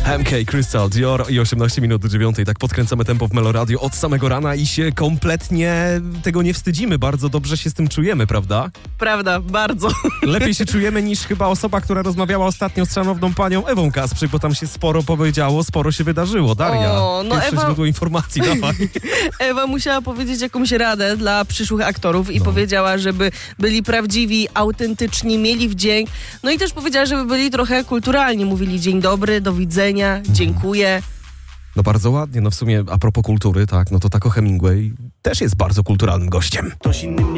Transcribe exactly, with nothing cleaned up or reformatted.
M K, Crystal, Dior i osiemnaście minut do dziewiątej. Tak podkręcamy tempo w Meloradio od samego rana i się kompletnie tego nie wstydzimy. Bardzo dobrze się z tym czujemy, prawda? Prawda, bardzo. Lepiej się czujemy niż chyba osoba, która rozmawiała ostatnio z szanowną panią Ewą Kasprzyk, bo tam się sporo powiedziało, sporo się wydarzyło. Daria, O, no pierwsze Ewa- źródło informacji, dawaj. Ewa musiała powiedzieć jakąś radę dla przyszłych aktorów i No. powiedziała, żeby byli prawdziwi, autentyczni, mieli wdzięk. No i też powiedziała, żeby byli trochę kulturalni. Mówili dzień dobry, do widzenia, dziękuję. No bardzo ładnie, no w sumie a propos kultury, tak, no to Taco Hemingway też jest bardzo kulturalnym gościem. Ktoś inny mnie